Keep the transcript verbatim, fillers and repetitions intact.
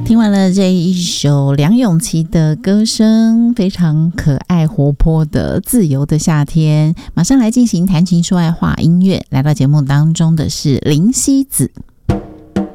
听完了这一首梁咏琪的歌声，非常可爱活泼的自由的夏天，马上来进行谈情说爱话音乐。来到节目当中的是林夕子。